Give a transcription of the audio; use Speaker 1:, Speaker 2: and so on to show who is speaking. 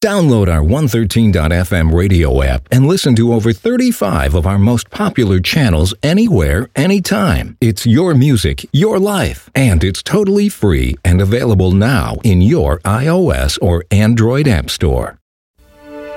Speaker 1: Download our 113.fm radio app and listen to over 35 of our most popular channels anywhere, anytime. It's your music, your life, and it's totally free and available now in your iOS or Android app store.